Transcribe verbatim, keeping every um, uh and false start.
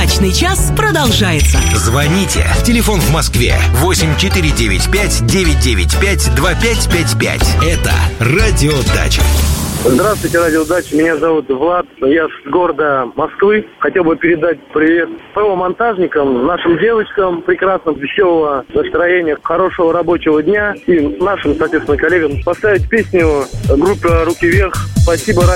Удачный час продолжается. Звоните. Телефон в Москве восемь четыре девять пять девять девять пять два пять пять пять. Это Радио Дача. Здравствуйте, Радио Дача. Меня зовут Влад. Я с города Москвы. Хотел бы передать привет ПО-монтажникам, нашим девочкам, прекрасного, веселого настроения, хорошего рабочего дня и нашим, соответственно, коллегам. Поставить песню группы «Руки вверх». Спасибо,